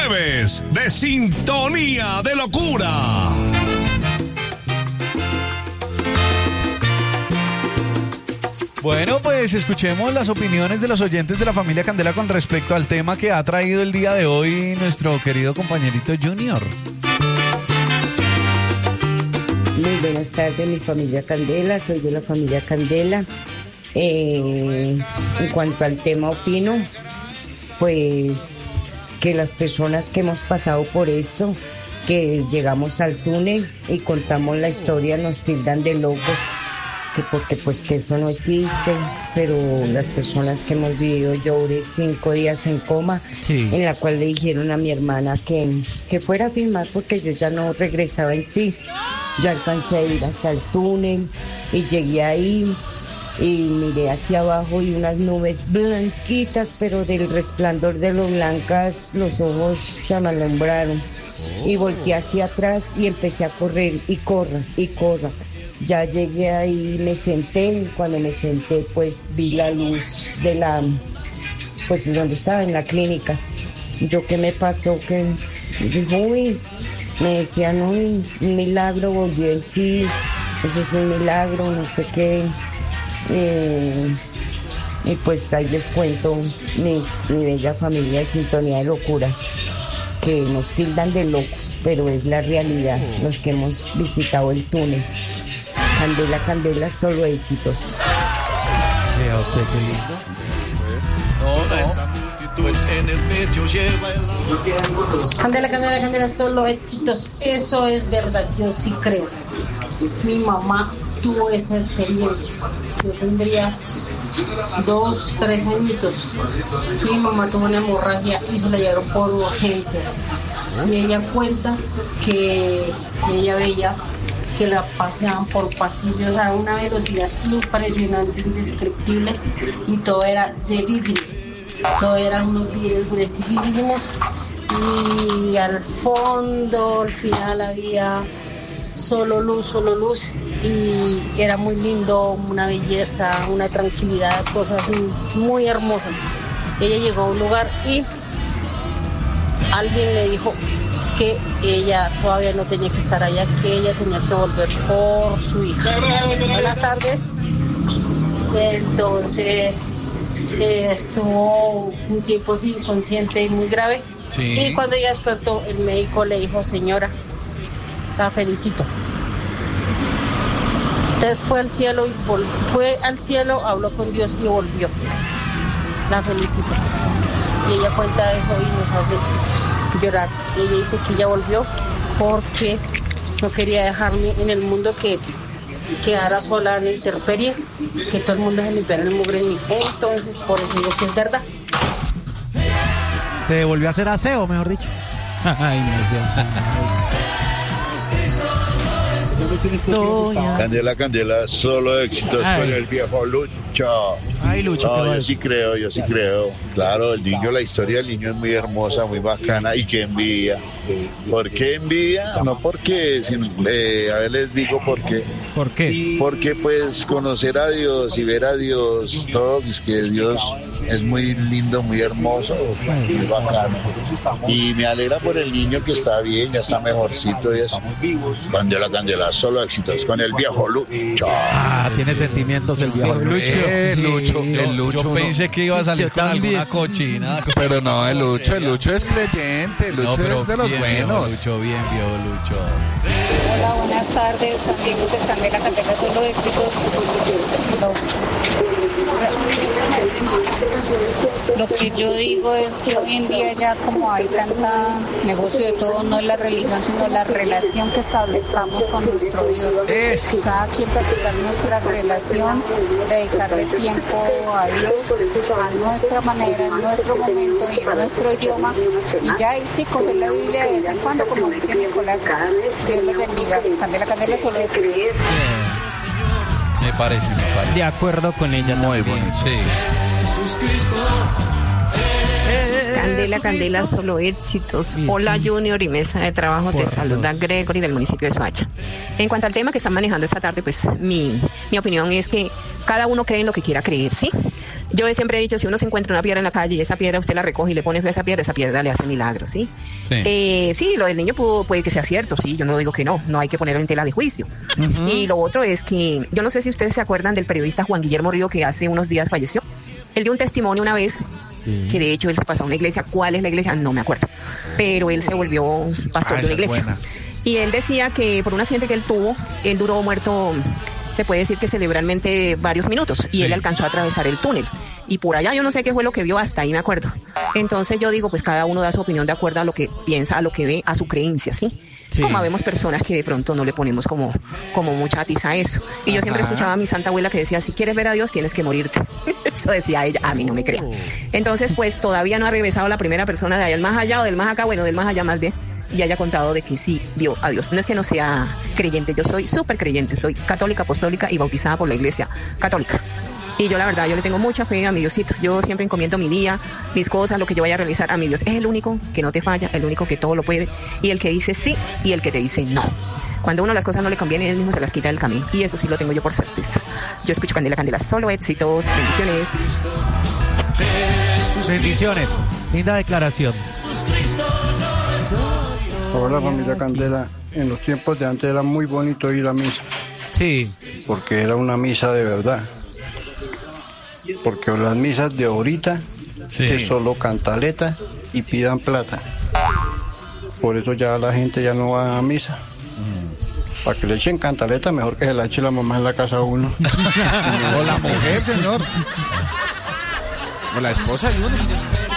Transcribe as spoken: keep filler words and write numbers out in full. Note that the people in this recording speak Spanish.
jueves de Sintonía de Locura. Bueno, pues escuchemos las opiniones de los oyentes de la familia Candela con respecto al tema que ha traído el día de hoy nuestro querido compañerito Junior. Muy buenas tardes, mi familia Candela, soy de la familia Candela. Eh, en cuanto al tema opino, pues que las personas que hemos pasado por esto, que llegamos al túnel y contamos la historia, nos tildan de locos. Que porque pues que eso no existe, pero las personas que hemos vivido, yo duré cinco días en coma, sí. En la cual le dijeron a mi hermana que, que fuera a filmar porque yo ya no regresaba en sí. Yo alcancé a ir hasta el túnel y llegué ahí y miré hacia abajo y unas nubes blanquitas, pero del resplandor de lo blancas los ojos se me alumbraron. Y volteé hacia atrás y empecé a correr y corra y corra. Ya llegué ahí, me senté, y cuando me senté pues vi la luz de la, pues donde estaba en la clínica. Yo qué me pasó, que uy, me decían, uy, un milagro, volvió en sí, eso es un milagro, no sé qué. Eh, y pues ahí les cuento mi, mi bella familia de Sintonía de Locura, que nos tildan de locos, pero es la realidad, los que hemos visitado el túnel. Candela, Candela, solo éxitos. Vea usted qué lindo. Toda esa multitud en el pecho lleva el... Candela, Candela, Candela, solo éxitos. Eso es verdad, yo sí creo. Mi mamá tuvo esa experiencia. Yo tendría dos, tres añitos. Mi mamá tuvo una hemorragia y se la llevaron por urgencias. Y ella cuenta que ella veía que la paseaban por pasillos a una velocidad impresionante, indescriptible, y todo era de vidrio, todo eran unos vidrios gruesísimos, y al fondo, al final había solo luz, solo luz, y era muy lindo, una belleza, una tranquilidad, cosas muy hermosas. Ella llegó a un lugar y alguien le dijo que ella todavía no tenía que estar allá, que ella tenía que volver por su hija. Buenas tardes. Entonces eh, estuvo un tiempo inconsciente y muy grave. Sí. Y cuando ella despertó, el médico le dijo, señora, la felicito. Usted fue al cielo y vol- fue al cielo, habló con Dios y volvió. La felicito. Y ella cuenta eso y nos hace llorar. Y ella dice que ella volvió porque no quería dejarme en el mundo, que quedara sola en la intemperie, que todo el mundo se limpiara el mugre en mí. Entonces, por eso digo que es verdad. Se volvió a hacer aseo, mejor dicho. Ay, no, Candela, Candela, solo éxitos. Ay. Con el viejo Lucho. Ay, Lucho, no, yo sí creo, yo sí creo. Claro, el niño, la historia del niño es muy hermosa, muy bacana, y qué envidia. ¿Por qué envidia? No porque, sino, eh, a ver, les digo por qué. ¿Por qué? Porque pues conocer a Dios y ver a Dios, todo, es que Dios es muy lindo, muy hermoso, muy bacano. Y me alegra por el niño que está bien, ya está mejorcito y eso. Candela, Candela, solo éxitos con el viejo Lucho. Ah, tiene sentimientos el viejo Lucho. Eh, Lucho, sí, el Lucho. Yo no. pensé que iba a salir Yo con también. alguna cochina. Pero no, el Lucho, el Lucho es creyente, el Lucho no, es de los bien, buenos. Viejo Lucho, bien, viejo Lucho. Hola, buenas tardes, amigos de Candela, Candela, solo éxitos. Lo que yo digo es que hoy en día ya como hay tanta negocio de todo, no es la religión, sino la relación que establezcamos con nuestro Dios. Es. Cada quien practicar nuestra relación, dedicarle tiempo a Dios, a nuestra manera, en nuestro momento y en nuestro idioma. Y ya ahí sí coger la Biblia de vez en cuando, como dice Nicolás. Dios les bendiga. Candela, Candela, solo éxito. Me parece, me parece. De acuerdo con ella. Muy también. bonito. Sí. Candela, Candela, solo éxitos. Sí, Hola, sí. Junior y mesa de trabajo. Te Por saluda Dios. Gregory del municipio de Soacha. En cuanto al tema que están manejando esta tarde, pues mi, mi opinión es que cada uno cree en lo que quiera creer, ¿sí? Yo siempre he dicho, si uno se encuentra una piedra en la calle y esa piedra usted la recoge y le pone fe a esa piedra, esa piedra le hace milagros, ¿sí? Sí. Eh, sí, lo del niño pudo, puede que sea cierto, sí, yo no digo que no, no hay que ponerlo en tela de juicio. Uh-huh. Y lo otro es que, yo no sé si ustedes se acuerdan del periodista Juan Guillermo Río, que hace unos días falleció. Él dio un testimonio una vez, sí. que de hecho él se pasó a una iglesia. ¿Cuál es la iglesia? No me acuerdo. Pero él se volvió pastor ah, de una iglesia. Y él decía que por un accidente que él tuvo, él duró muerto, se puede decir que cerebralmente varios minutos, y sí. él alcanzó a atravesar el túnel. Y por allá yo no sé qué fue lo que vio, hasta ahí me acuerdo. Entonces yo digo, pues cada uno da su opinión de acuerdo a lo que piensa, a lo que ve, a su creencia, ¿sí? Sí. Como vemos personas que de pronto no le ponemos como, como mucha tiza a eso. Y yo siempre escuchaba a mi santa abuela que decía, si quieres ver a Dios tienes que morirte. Eso decía ella, a mí no me crea. Entonces pues todavía no ha regresado la primera persona de allá, del más allá o del más acá, bueno, del más allá más bien, y haya contado de que sí vio a Dios. No es que no sea creyente, yo soy súper creyente, soy católica, apostólica y bautizada por la iglesia católica. Y yo la verdad, yo le tengo mucha fe a mi Diosito. Yo siempre encomiendo mi día, mis cosas, lo que yo vaya a realizar a mi Dios. Es el único que no te falla, el único que todo lo puede, y el que dice sí y el que te dice no. Cuando a uno las cosas no le convienen, él mismo se las quita del camino. Y eso sí lo tengo yo por certeza. Yo escucho Candela, Candela, solo éxitos, bendiciones. Bendiciones, linda declaración. Hola familia Candela, en los tiempos de antes era muy bonito ir a misa. Sí. Porque era una misa de verdad. Porque las misas de ahorita sí. es solo cantaleta y pidan plata. Por eso ya la gente ya no va a misa. Mm. Para que le echen cantaleta, mejor que se la eche la mamá en la casa a uno. O la mujer, señor. O la esposa de uno.